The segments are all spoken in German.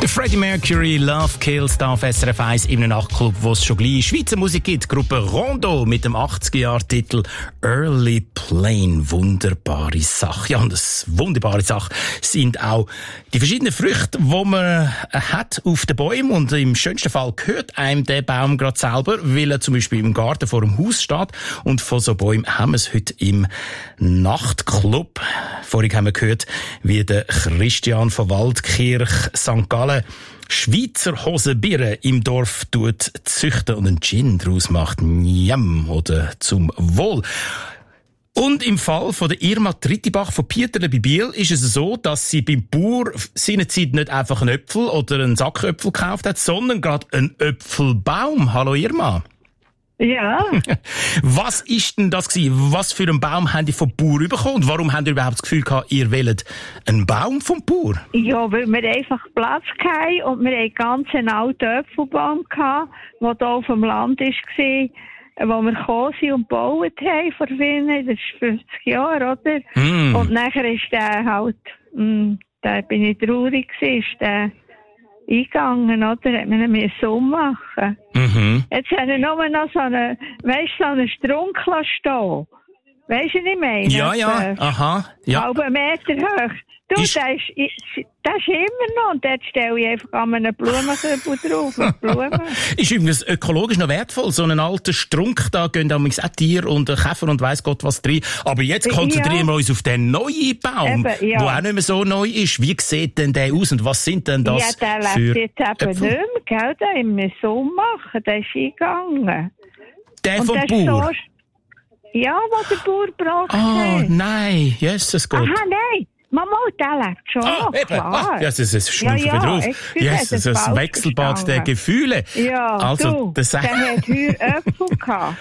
Der Freddie Mercury, Love Kills, da auf SRF 1 in einem Nachtclub, wo es schon gleich Schweizer Musik gibt. Gruppe Rondo mit dem 80er-Jahr-Titel Early Plain. Wunderbare Sache. Ja, und das wunderbare Sache sind auch die verschiedenen Früchte, die man hat auf den Bäumen. Und im schönsten Fall gehört einem der Baum gerade selber, weil er zum Beispiel im Garten vor dem Haus steht. Und von so Bäumen haben wir es heute im Nachtclub. Vorhin haben wir gehört, wie der Christian von Waldkirch St. Gallen Schweizer Hosenbirnen im Dorf züchten und einen Gin daraus macht. Njam, oder zum Wohl. Und im Fall von der Irma Trittibach von Pieterle bei Biel ist es so, dass sie beim Bauer seinerzeit nicht einfach einen Äpfel oder einen Sack Äpfel gekauft hat, sondern gerade einen Äpfelbaum. Hallo Irma. Ja. Was ist denn das gewesen? Was für einen Baum habt ihr vom Bauer bekommen? Und warum habt ihr überhaupt das Gefühl gehabt, ihr wollt einen Baum vom Bauer? Ja, weil wir einfach Platz hatten und wir einen ganz alten Äpfelbaum hatten, der hier auf dem Land war, wo wir gekommen sind und gebaut haben vor vielen, das ist 50 Jahre, oder? Und nachher ist der halt, da bin ich traurig gewesen, ist der eingegangen, oder? Hat man ihn ummachen. Jetzt haben wir nur noch so einen, so einen Strunk stehen. Weisst du, was ich meine? Ja, aha, ja. Halben Meter hoch. Du, das ist immer noch. Und dort stelle ich einfach an einen Blumenkübel drauf. Blumen. Ist übrigens ökologisch noch wertvoll. So einen alten Strunk, da gehen damals auch Tiere und Käfer und weiss Gott was drin. Aber jetzt konzentrieren wir uns auf den neuen Baum, der auch nicht mehr so neu ist. Wie sieht denn der aus und was sind denn das der lebt jetzt eben nicht mehr, gell? Den müssen wir so machen. Der ist eingegangen. Der vom Bauer? Ja, was der Bauer braucht. Oh, nein. Jesus Gott. Aha, nein. Mama, der lebt schon. Eben. Klar. Ja, das ist schnupfen drauf. Jesus, das ist Wechselbad der Gefühle. Ja, also, der hat hier Äpfel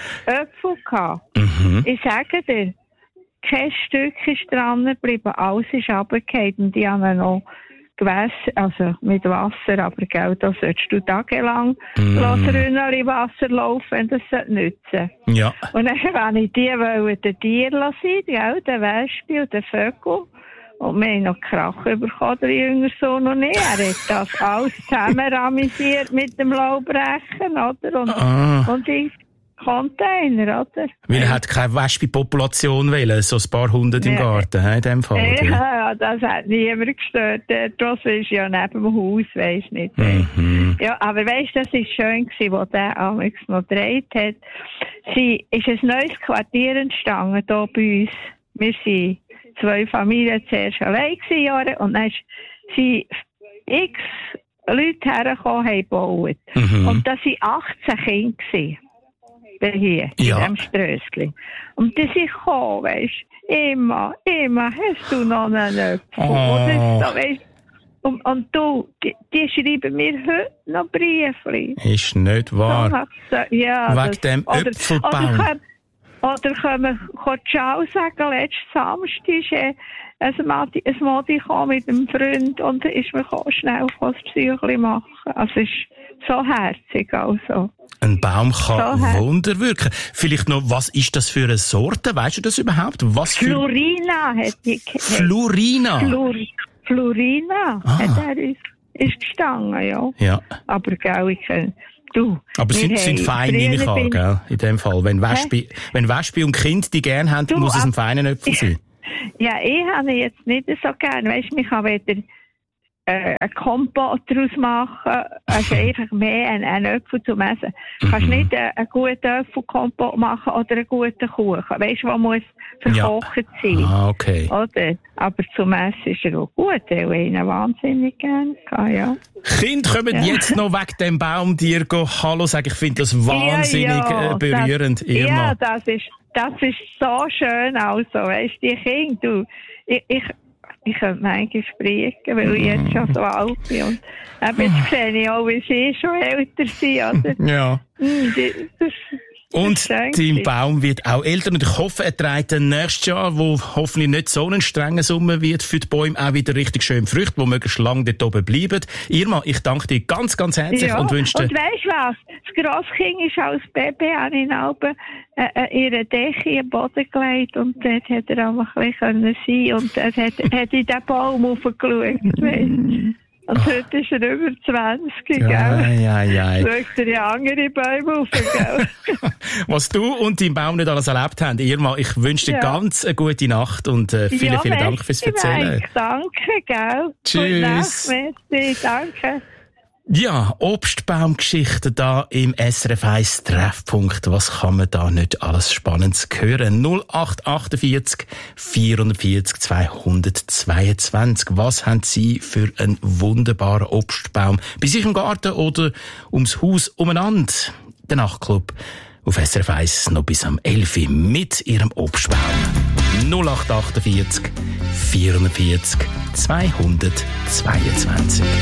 gehabt. Ich sage dir, kein Stück ist dran geblieben, alles ist runtergefallen und die haben noch Gewässer, also mit Wasser, aber gell, da solltest du tagelang Rönnchen in Wasser laufen, wenn das nützen. Ja. Und dann wollte ich den Tieren sein, gell, den Wespen und den Vögel. Und wir haben noch Krach bekommen, der jüngere Sohn noch nicht. Er hat das alles zusammen ramisiert mit dem Laubrechen, oder? Und die Container, oder? Weil er hat keine Wespenpopulation wollen, so ein paar Hundert im Garten, in dem Fall. Oder? Ja, das hat niemand gestört. Das ist ja neben dem Haus, weisst nicht. Ja, aber weisst, das war schön gewesen, wo der Alex noch gedreht hat. Ist ein neues Quartier entstanden, hier bei uns. Wir sind 2 Familien zuerst allein gewesen, und dann sind x Leute hergekommen, haben gebaut. Und das waren 18 Kinder hier, in diesem Strössli. Und die sind gekommen, weisst, immer, hast du noch einen Äpfel? Oder so, weisst, und du, die schreiben mir heute noch Briefchen. Ist nicht wahr. Ja, wegen dem Äpfelbaum. Oder können wir Ciao sagen, letzten Samstag ist ein Modi gekommen mit einem Freund und ist mir schnell das Psychli machen. Also es ist so herzig. Also. Ein Baum kann so Wunder wirken. Vielleicht noch, was ist das für eine Sorte? Weißt du das überhaupt? Was für... Florina hat die... Florina? Florina hat er uns ist gestanden, ja. Aber gell, ich kann... Du, aber sind fein, nehme ich an, gell? In dem Fall. Wenn Wespe und Kind die gerne haben, muss es ein feiner Äpfel sein. Ja, ich habe jetzt nicht so gern. Weisst du, ich kann weder einen Kompott daraus machen, also einfach mehr einen Äpfel zum Essen. Du kannst nicht einen guten Äpfelkompott machen oder einen guten Kuchen. Weisst du, was muss verkocht sein? Okay. Oder? Aber zum Essen ist er auch gut, weil ich ihn wahnsinnig gerne kann, ja. Kinder kommen jetzt noch wegen dem Baum dir Hallo sagen. Ich finde das wahnsinnig berührend, Irma. Ja, das ist so schön, also, weisst du, die Kinder, du, ich könnte manchmal sprechen, weil ich jetzt schon so alt bin. Und jetzt sehe ich auch, wie sie schon älter sind, oder? Ja. Und dein Baum wird auch älter und ich hoffe, er trägt dann nächstes Jahr, wo hoffentlich nicht so einen strengen Sommer wird, für die Bäume auch wieder richtig schön Früchte, die möglichst lange dort oben bleiben. Irma, ich danke dir ganz, ganz herzlich und wünsche dir... Und weisst du was? Das Grosskind ist als Baby an in Alben ihre Decke in den Boden gelegt und dort hätte er auch ein bisschen sein können und er hat in den Baum hochgeschaut. Und heute ist er über 20, gell? Ja. Schaut er ja andere Bäume auf, gell? Was du und dein Baum nicht alles erlebt haben, Irma, ich wünsche dir ganz eine gute Nacht und vielen Dank fürs Erzählen. Danke, gell? Tschüss. Gute Nacht, merci, danke. Ja, Obstbaumgeschichten da im SRF 1 Treffpunkt. Was kann man da nicht alles Spannendes hören? 0848 440 222. Was haben Sie für einen wunderbaren Obstbaum bei sich im Garten oder ums Haus umeinander? Der Nachtclub auf SRF 1 noch bis am 11 Uhr mit Ihrem Obstbaum. 0848 440 222.